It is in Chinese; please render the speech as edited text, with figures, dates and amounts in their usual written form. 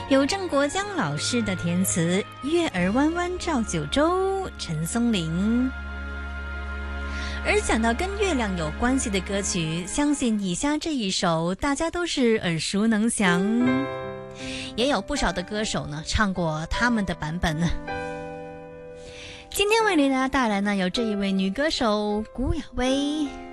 有郑国江老师的填词，月儿弯弯照九州，陈松伶。而讲到跟月亮有关系的歌曲，相信以下这一首大家都是耳熟能详，也有不少的歌手呢唱过他们的版本呢。今天为大家带来呢有这一位女歌手古雅薇。